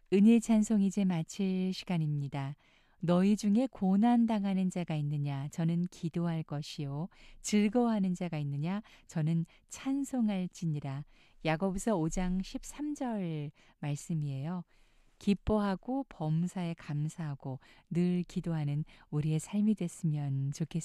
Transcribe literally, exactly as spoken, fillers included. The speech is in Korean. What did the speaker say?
은혜 찬송 이제 마칠 시간입니다. 너희 중에 고난 당하는 자가 있느냐? 저는 기도할 것이요. 즐거워하는 자가 있느냐? 저는 찬송할지니라. 야고보서 오 장 십삼 절 말씀이에요. 기뻐하고 범사에 감사하고 늘 기도하는 우리의 삶이 됐으면 좋겠습니다.